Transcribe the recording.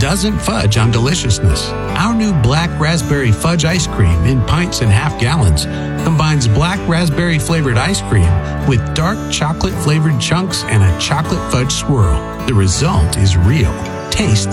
doesn't fudge on deliciousness. Our new black raspberry fudge ice cream in pints and half gallons combines black raspberry flavored ice cream with dark chocolate flavored chunks and a chocolate fudge swirl. The result is real. Taste